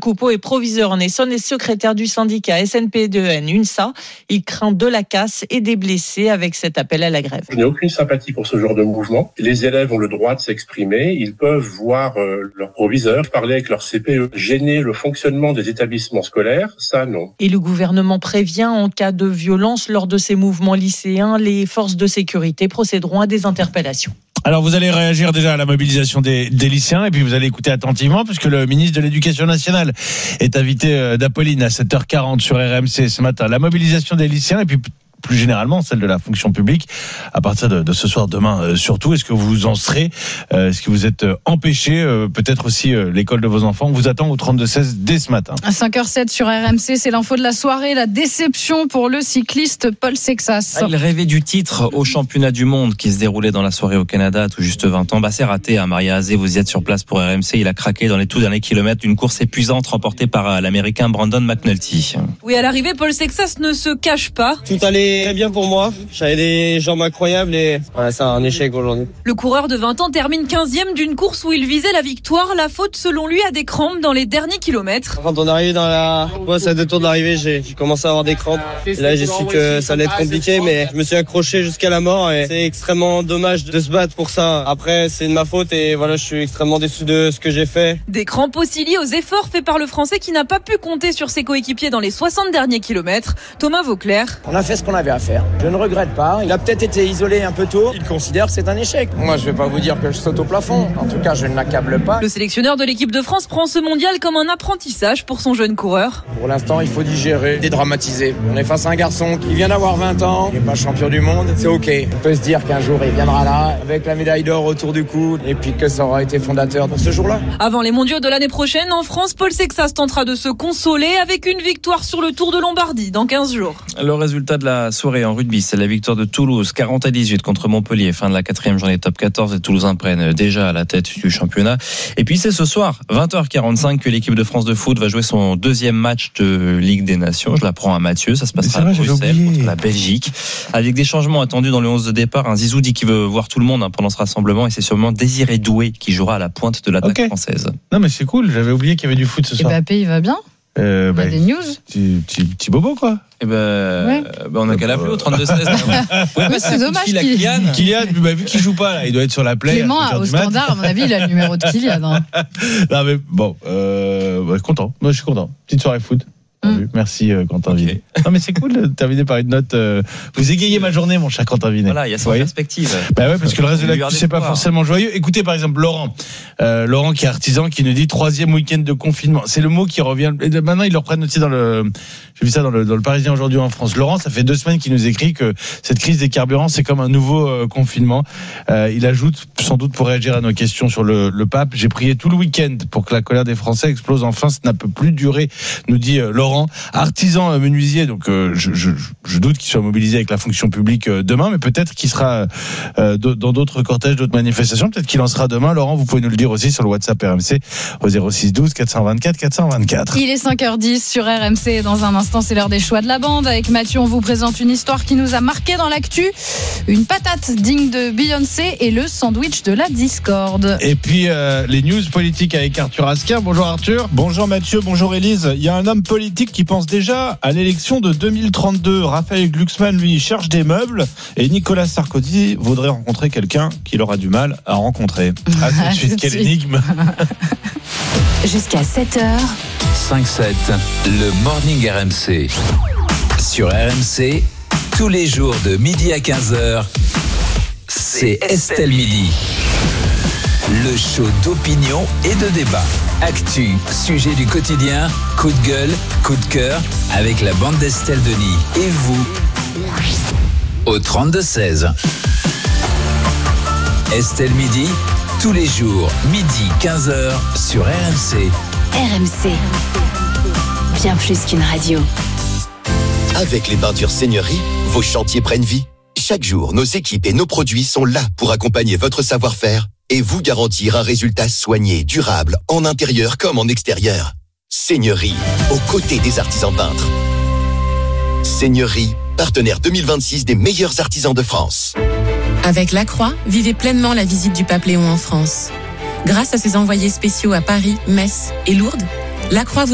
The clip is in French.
Coupeau est proviseur en Essonne et secrétaire du syndicat SNP2N UNSA. Il craint de la casse et des blessés avec cet appel à la grève. Je n'ai aucune sympathie pour ce genre de mouvement. Les élèves ont le droit de s'exprimer. Ils peuvent voir leur proviseur, parler avec leur CPE. Gêner le fonctionnement des établissements scolaires, ça non. Et le gouvernement prévient en cas de violence lors de ces mouvements lycéens, les forces de sécurité procéderont à des interpellations. Alors vous allez réagir déjà à la mobilisation des lycéens et puis vous allez écouter attentivement puisque le ministre de l'Éducation nationale est invité d'Apolline à 7h40 sur RMC ce matin. La mobilisation des lycéens et puis plus généralement celle de la fonction publique à partir de ce soir, demain surtout. Est-ce que vous en serez est-ce que vous êtes empêché peut-être aussi l'école de vos enfants? On vous attend au 32-16 dès ce matin. À 5h07 sur RMC, c'est l'info de la soirée. La déception pour le cycliste Paul Sexas. Il rêvait du titre au championnat du monde qui se déroulait dans la soirée au Canada à tout juste 20 ans. C'est raté, Maria Azé, vous y êtes sur place pour RMC. Il a craqué dans les tout derniers kilomètres d'une course épuisante remportée par l'Américain Brandon McNulty. Oui, à l'arrivée, Paul Sexas ne se cache pas. Tout allait très bien pour moi. J'avais des jambes incroyables et c'est un échec aujourd'hui. Le coureur de 20 ans termine 15e d'une course où il visait la victoire. La faute, selon lui, à des crampes dans les derniers kilomètres. Quand on est arrivé dans la bosse à 2 tours de l'arrivée, j'ai commencé à avoir des crampes. Et là, j'ai su que ça allait être compliqué, mais je me suis accroché jusqu'à la mort et c'est extrêmement dommage de se battre pour ça. Après, c'est de ma faute et voilà, je suis extrêmement déçu de ce que j'ai fait. Des crampes aussi liées aux efforts faits par le Français qui n'a pas pu compter sur ses coéquipiers dans les 60 derniers kilomètres. Thomas Vauclair. On a fait ce qu'on avait à faire. Je ne regrette pas. Il a peut-être été isolé un peu tôt. Il considère que c'est un échec. Moi, je vais pas vous dire que je saute au plafond. En tout cas, je ne l'accable pas. Le sélectionneur de l'équipe de France prend ce mondial comme un apprentissage pour son jeune coureur. Pour l'instant, il faut digérer, dédramatiser. On est face à un garçon qui vient d'avoir 20 ans, qui n'est pas champion du monde. C'est ok. On peut se dire qu'un jour, il viendra là, avec la médaille d'or autour du cou, et puis que ça aura été fondateur pour ce jour-là. Avant les mondiaux de l'année prochaine, en France, Paul Sexas tentera de se consoler avec une victoire sur le Tour de Lombardie dans 15 jours. Le résultat de la soirée en rugby, c'est la victoire de Toulouse 40-18 contre Montpellier, fin de la 4e journée top 14. Les Toulousains prennent déjà la tête du championnat. Et puis c'est ce soir 20h45 que l'équipe de France de foot va jouer son deuxième match de Ligue des Nations. Je l'apprends à Mathieu, ça se passera à Bruxelles contre la Belgique, avec des changements attendus dans le 11 de départ. Zizou dit qu'il veut voir tout le monde pendant ce rassemblement et c'est sûrement Désiré Doué qui jouera à la pointe de l'attaque française. Non mais c'est cool, j'avais oublié qu'il y avait du foot ce soir. Et Mbappé il va bien. Des news. Petit bobo quoi. On a qu'à l'appeler au 32-16. C'est dommage Kylian, vu qu'il joue pas là, il doit être sur la play. Clément au standard, à mon avis, il a le numéro de Kylian. Non mais bon, content. Moi je suis content. Petite soirée foot. Merci Quentin Vinet. Non mais c'est cool de terminer par une note. Vous égayez ma journée mon cher Quentin Vinet. Voilà, il y a sa perspective. Parce que le reste de l'actu c'est pas forcément joyeux. Écoutez par exemple Laurent qui est artisan qui nous dit 3e week-end de confinement. C'est le mot qui revient. Et maintenant ils le reprennent aussi j'ai vu ça dans le Parisien aujourd'hui en France. Laurent, ça fait 2 semaines qu'il nous écrit que cette crise des carburants c'est comme un nouveau confinement. Il ajoute sans doute pour réagir à nos questions sur le pape. J'ai prié tout le week-end pour que la colère des Français explose enfin. Ça n'a peut plus durer, nous dit Laurent. Artisan menuisier, donc je doute qu'il soit mobilisé avec la fonction publique demain, mais peut-être qu'il sera dans d'autres cortèges, d'autres manifestations. Peut-être qu'il en sera demain. Laurent, vous pouvez nous le dire aussi sur le WhatsApp RMC au 06 12 424 424. Il est 5h10 sur RMC. Dans un instant, c'est l'heure des choix de la bande. Avec Mathieu, on vous présente une histoire qui nous a marqué dans l'actu. Une patate digne de Beyoncé et le sandwich de la discorde. Et puis les news politiques avec Arthur Asquin. Bonjour Arthur. Bonjour Mathieu, bonjour Élise. Il y a un homme politique qui pense déjà à l'élection de 2032. Raphaël Glucksmann, lui, cherche des meubles et Nicolas Sarkozy voudrait rencontrer quelqu'un qu'il aura du mal à rencontrer. À tout de suite, quelle énigme. Jusqu'à 7h. 5-7, le Morning RMC. Sur RMC, tous les jours de midi à 15h, c'est Estelle Midi. Le show d'opinion et de débat. Actu, sujet du quotidien, coup de gueule, coup de cœur, avec la bande d'Estelle Denis. Et vous, au 32-16. Estelle Midi, tous les jours, midi 15h, sur RMC. RMC, bien plus qu'une radio. Avec les peintures Seigneurie, vos chantiers prennent vie. Chaque jour, nos équipes et nos produits sont là pour accompagner votre savoir-faire et vous garantir un résultat soigné, durable, en intérieur comme en extérieur. Seigneurie, aux côtés des artisans peintres. Seigneurie, partenaire 2026 des meilleurs artisans de France. Avec Lacroix, vivez pleinement la visite du pape Léon en France. Grâce à ses envoyés spéciaux à Paris, Metz et Lourdes, Lacroix vous